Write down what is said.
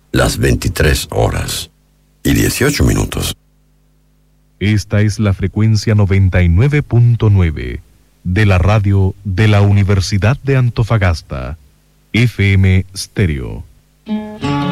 las 23:18. Esta es la frecuencia 99.9 de la radio de la Universidad de Antofagasta, FM Stereo.